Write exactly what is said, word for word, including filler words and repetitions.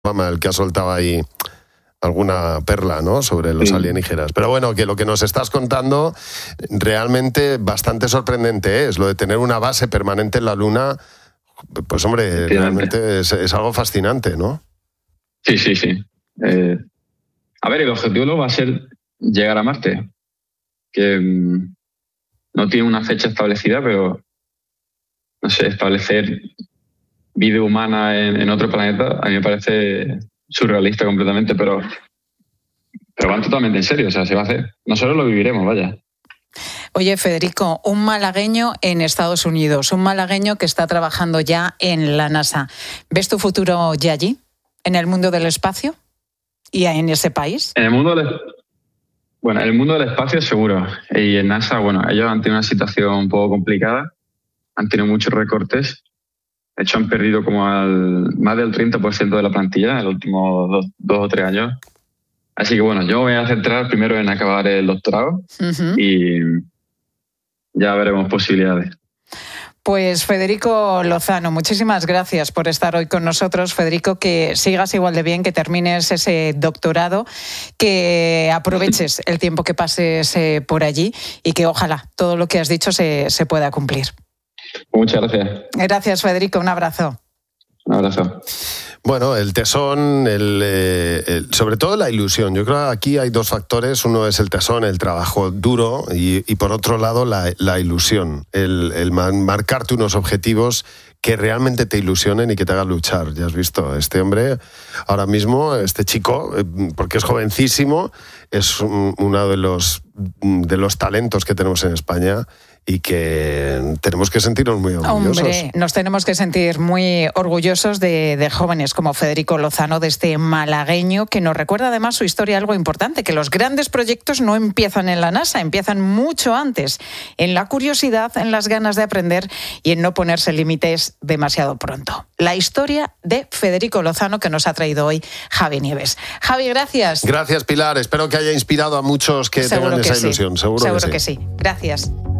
el que ha soltado ahí alguna perla, ¿no?, sobre los sí. alienígenas. Pero bueno, que lo que nos estás contando realmente bastante sorprendente es, lo de tener una base permanente en la Luna, pues hombre, realmente es, es algo fascinante, ¿no? Sí, sí, sí. Eh, a ver, el objetivo va a ser llegar a Marte, que um, no tiene una fecha establecida, pero, no sé, establecer vida humana en, en otro planeta, a mí me parece surrealista completamente, pero, pero van totalmente en serio, o sea, se va a hacer. Nosotros lo viviremos, vaya. Oye, Federico, un malagueño en Estados Unidos, un malagueño que está trabajando ya en la NASA. ¿Ves tu futuro ya allí, en el mundo del espacio y en ese país? En el mundo del, bueno, en el mundo del espacio seguro. Y en NASA, bueno, ellos han tenido una situación un poco complicada, han tenido muchos recortes. De hecho, han perdido como al, más del treinta por ciento de la plantilla en los últimos dos, dos o tres años. Así que bueno, yo me voy a centrar primero en acabar el doctorado uh-huh. y ya veremos posibilidades. Pues Federico Lozano, muchísimas gracias por estar hoy con nosotros. Federico, que sigas igual de bien, que termines ese doctorado, que aproveches el tiempo que pases eh, por allí y que ojalá todo lo que has dicho se, se pueda cumplir. Muchas gracias. Gracias, Federico. Un abrazo. Un abrazo. Bueno, el tesón, el, eh, el, sobre todo la ilusión. Yo creo que aquí hay dos factores. Uno es el tesón, el trabajo duro, y, y por otro lado la, la ilusión, el, el marcarte unos objetivos que realmente te ilusionen y que te hagan luchar. Ya has visto, este hombre ahora mismo, este chico, porque es jovencísimo, es un, uno de los, de los talentos que tenemos en España y que tenemos que sentirnos muy orgullosos. Hombre, nos tenemos que sentir muy orgullosos de, de jóvenes como Federico Lozano, de este malagueño, que nos recuerda además su historia algo importante, que los grandes proyectos no empiezan en la NASA, empiezan mucho antes, en la curiosidad, en las ganas de aprender y en no ponerse límites demasiado pronto. La historia de Federico Lozano que nos ha traído hoy Javi Nieves. Javi, gracias. Gracias, Pilar. Espero que haya inspirado a muchos que seguro tengan que esa sí. ilusión. Seguro, seguro que sí. que sí. Gracias.